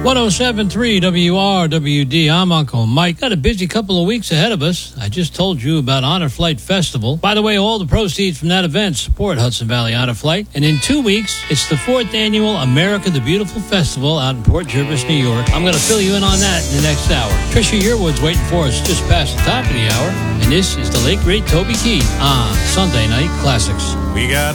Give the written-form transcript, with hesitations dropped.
107.3 WRWD. I'm Uncle Mike. Got a busy couple of weeks ahead of us. I just told you about Honor Flight Festival. By the way, all the proceeds from that event support Hudson Valley Honor Flight. And in 2 weeks, it's the 4th annual America the Beautiful Festival out in Port Jervis, New York. I'm going to fill you in on that in the next hour. Trisha Yearwood's waiting for us just past the top of the hour. And this is the late, great Toby Keith on Sunday Night Classics. We got